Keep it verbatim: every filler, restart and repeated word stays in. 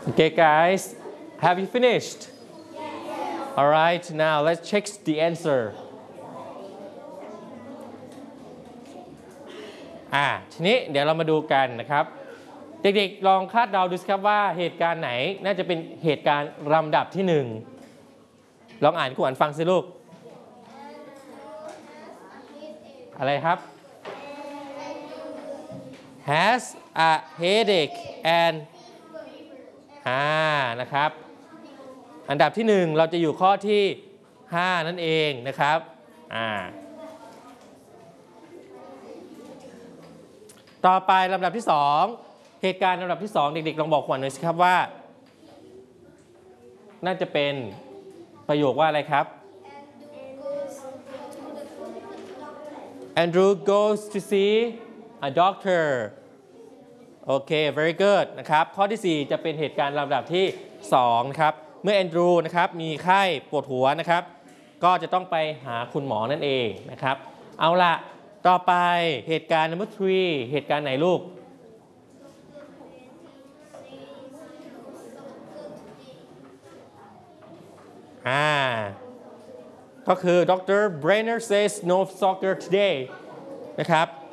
Okay, guys, have you finished? All right, now let's check the answer. อ่าทีนี้เดี๋ยวเรามาดูกันนะครับ เด็กๆลองคาดเดาดูสิครับว่าเหตุการณ์ไหนน่าจะเป็นเหตุการณ์ลำดับที่หนึ่งลองอ่านกูอ่านฟังสิลูกอะไรครับ has a headache and อ่านะครับอันดับที่หนึ่งเราจะอยู่ข้อที่ห้านั่นเองนะครับอ่าต่อไปลำดับที่สองเหตุการณ์ลำดับที่สองเด็กๆลองบอกขวัญหน่อยสิครับว่าน่าจะเป็นประโยคว่าอะไรครับ Andrew goes to see a doctor โอเค very good นะครับข้อที่สี่จะเป็นเหตุการณ์ลำดับที่สองนะครับเมื่อแอนดรูว์นะครับมีไข้ปวดหัวนะครับก็จะต้องไปหาคุณหมอนั่นเองนะครับเอาละต่อไปเหตุการณ์ number three เหตุการณ์ไหนลูกอ่าก็คือ Doctor Brenner says no soccer today นะครับ